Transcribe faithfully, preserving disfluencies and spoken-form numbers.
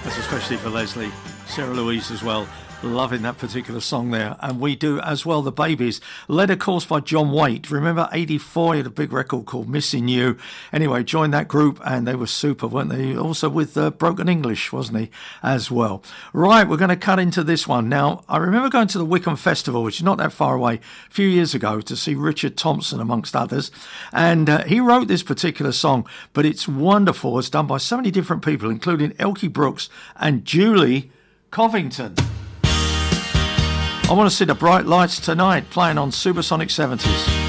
especially for Leslie, Sarah Louise as well. Loving that particular song there. And we do as well, The Babies. Led, of course, by John Waite. Remember, eighty-four, he had a big record called Missing You. Anyway, joined that group and they were super, weren't they? Also with uh, Broken English, wasn't he, as well? Right, we're going to cut into this one. Now, I remember going to the Wickham Festival, which is not that far away, a few years ago, to see Richard Thompson, amongst others. And uh, he wrote this particular song, but it's wonderful. It's done by so many different people, including Elkie Brooks and Julie Covington. I want to see the bright lights tonight playing on Supersonic seventies.